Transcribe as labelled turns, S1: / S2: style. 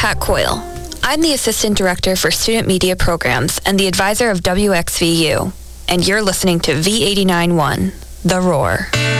S1: Pat Coyle. I'm the Assistant Director for Student Media Programs and the advisor of WXVU, and you're listening to V89.1, The Roar.